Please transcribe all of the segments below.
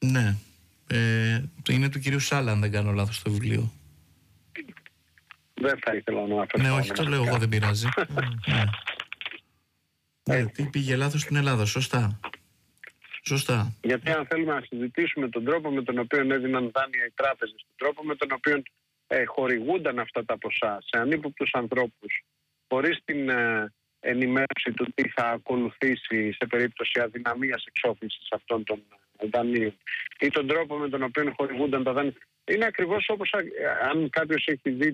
Ναι. Είναι του κυρίου Σάλα, αν δεν κάνω λάθος, το βιβλίο. Δεν θα ήθελα να αναφερθώ. Ναι, όχι, το λέω εγώ, δεν πειράζει. Ναι, τι πήγε λάθος στην Ελλάδα, σωστά. Γιατί αν θέλουμε να συζητήσουμε τον τρόπο με τον οποίο έδιναν δάνεια οι τράπεζες, τον τρόπο με τον οποίο χορηγούνταν αυτά τα ποσά σε ανύποπτους ανθρώπους, χωρίς την ενημέρωση του τι θα ακολουθήσει σε περίπτωση αδυναμίας εξόφλησης αυτών των δανείων, ή τον τρόπο με τον οποίο χορηγούνταν τα δάνεια, είναι ακριβώς όπως αν κάποιος έχει δει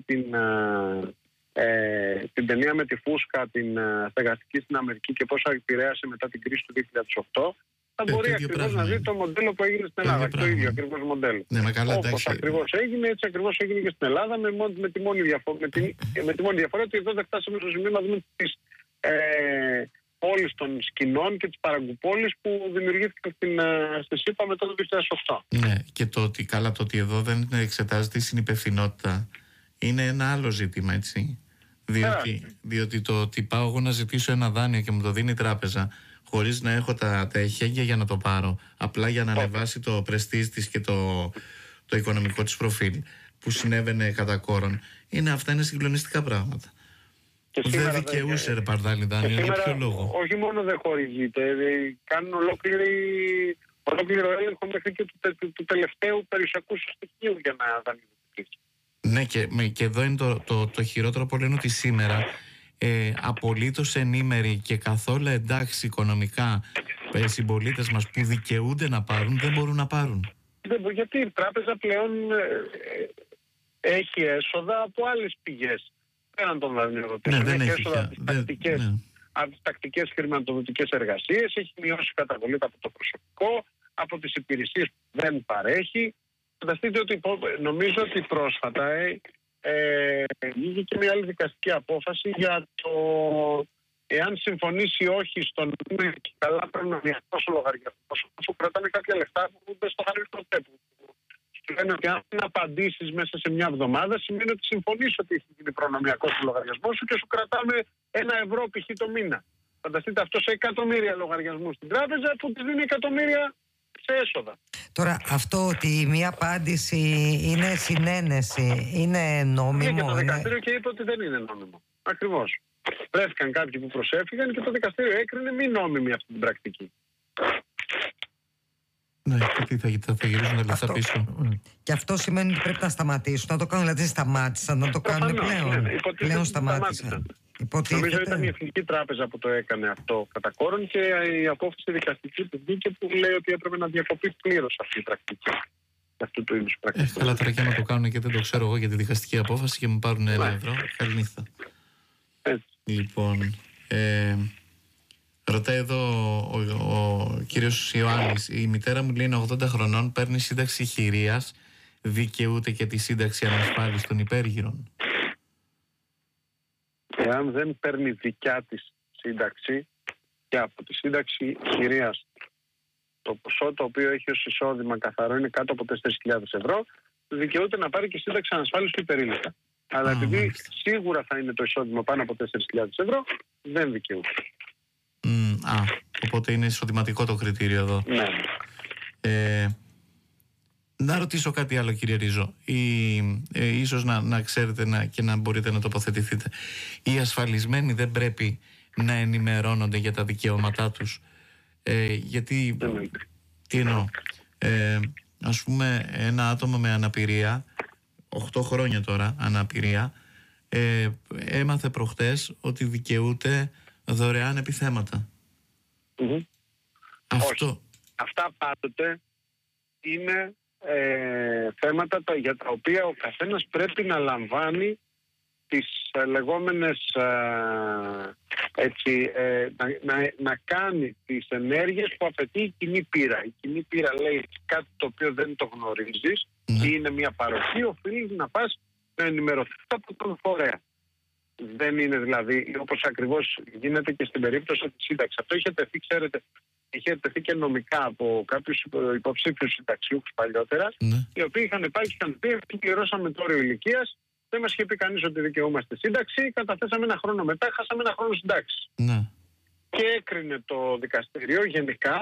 την ταινία με τη φούσκα, την στεγαστική στην Αμερική και πώς επηρέασε μετά την κρίση του 2008, θα μπορεί ακριβώς να δει το μοντέλο που έγινε στην Ελλάδα. Το ίδιο ακριβώς μοντέλο. Ναι, όπως ακριβώς έγινε, έτσι ακριβώς έγινε και στην Ελλάδα, με τη μόνη διαφορά ότι εδώ δεν φτάσαμε στο σημείο να δούμε τις πόλεις των σκηνών και τις παραγκουπόλεις που δημιουργήθηκαν στη ΣΥΠΑ μετά το 2008. Ναι, και το ότι εδώ δεν εξετάζεται η συνυπευθυνότητα είναι ένα άλλο ζήτημα, έτσι. Διότι το ότι πάω εγώ να ζητήσω ένα δάνειο και μου το δίνει η τράπεζα χωρίς να έχω τα εχέγγυα για να το πάρω, απλά για να ανεβάσει το πρεστίζ της και το οικονομικό της προφίλ, που συνέβαινε κατά κόρον, αυτά είναι συγκλονιστικά πράγματα. Δεν δικαιούσε, ρε Παρδάλη, δάνειο, για ποιο λόγο? Όχι μόνο δεν χορηγείται, κάνουν ολόκληρο έλεγχο μέχρι και του τελευταίου περιουσιακού στοιχείου για να δανειοδοτήσει. Ναι, και εδώ είναι το χειρότερο που λένε, ότι σήμερα απολύτως ενήμεροι και καθόλου εντάξει οικονομικά συμπολίτες μας που δικαιούνται να πάρουν, δεν μπορούν να πάρουν. Γιατί η τράπεζα πλέον έχει έσοδα από άλλες πηγές πέραν των δανειοδοτήσεων. Ναι, έχει έσοδα από τις τακτικές χρηματοδοτικές εργασίες, έχει μειώσει καταβολή από το προσωπικό, από τις υπηρεσίες που δεν παρέχει. Φανταστείτε ότι νομίζω ότι πρόσφατα βγήκε και μια άλλη δικαστική απόφαση για το εάν συμφωνήσει ή όχι στον και καλά προνομιακό λογαριασμό, που κρατάνε κάποια λεφτά που δεν στο χαρίζει ποτέ. Του λένε ότι αν απαντήσεις μέσα σε μια εβδομάδα, σημαίνει ότι συμφωνείς ότι έχει γίνει προνομιακό στο λογαριασμό σου και σου κρατάμε €1 π.χ. το μήνα. Φανταστείτε αυτό σε εκατομμύρια λογαριασμού στην τράπεζα που τη δίνει εκατομμύρια σε έσοδα. Τώρα, αυτό ότι μία απάντηση είναι συνένεση, είναι νόμιμο? Και το δικαστήριο και είπε ότι δεν είναι νόμιμο. Ακριβώς. Βρέθηκαν κάποιοι που προσέφυγαν και το δικαστήριο έκρινε μη νόμιμη αυτή την πρακτική. Ναι, και τι θα γυρίζουν τα λεφτά πίσω. Και αυτό σημαίνει ότι πρέπει να σταματήσουν. Να το κάνουν, δηλαδή σταμάτησαν να το κάνουν πλέον. Πλέον σταμάτησαν. Νομίζω ήταν η Εθνική Τράπεζα που το έκανε αυτό κατά κόρον και η απόφαση δικαστική του βγήκε που λέει ότι έπρεπε να διακοπεί πλήρως αυτή η πρακτική. Αυτού του είδους πρακτική. Καλά, τώρα και άμα το κάνουν και δεν το ξέρω εγώ για τη δικαστική απόφαση και μου πάρουν €1. Καληνύχτα. Λοιπόν, ρωτάει εδώ ο κύριος Ιωάννης, η μητέρα μου λέει είναι 80 χρονών, παίρνει σύνταξη χειρίας, δικαιούται και τη σύνταξη ανασφάλισης των υπέργυρων? Εάν δεν παίρνει δικιά της σύνταξη και από τη σύνταξη χειρίας το ποσό το οποίο έχει ως εισόδημα καθαρό είναι κάτω από 4.000 ευρώ, δικαιούται να πάρει και σύνταξη ανασφάλισης του υπερήλικα. Αλλά επειδή σίγουρα θα είναι το εισόδημα πάνω από 4.000 ευρώ, δεν δικαιούται. Οπότε είναι εισοδηματικό το κριτήριο εδώ. Ναι. Να ρωτήσω κάτι άλλο, κύριε Ρίζο, ίσως να ξέρετε και να μπορείτε να τοποθετηθείτε. Οι ασφαλισμένοι δεν πρέπει να ενημερώνονται για τα δικαιώματά τους? Γιατί, τι εννοώ, ας πούμε ένα άτομο με αναπηρία, 8 χρόνια τώρα αναπηρία, έμαθε προχτές ότι δικαιούται δωρεάν επιθέματα. Όχι. Αυτά πάντοτε είναι θέματα για τα οποία ο καθένας πρέπει να λαμβάνει τις λεγόμενες να κάνει τις ενέργειες που απαιτεί η κοινή πείρα. Η κοινή πείρα λέει κάτι το οποίο δεν το γνωρίζεις ή είναι μια παροχή, οφείλεις να πας να ενημερωθείς από τον φορέα. Δεν είναι δηλαδή όπως ακριβώς γίνεται και στην περίπτωση της σύνταξης. Αυτό είχε τεθεί, ξέρετε, είχε τεθεί και νομικά από κάποιους υποψήφιους συνταξιούχους παλιότερα, οι οποίοι είχαν πάει και είχαν πει: πληρώσαμε το όριο ηλικίας, δεν μας είχε πει κανείς ότι δικαιούμαστε σύνταξη, καταθέσαμε ένα χρόνο μετά, χάσαμε ένα χρόνο συντάξης. Και έκρινε το δικαστήριο γενικά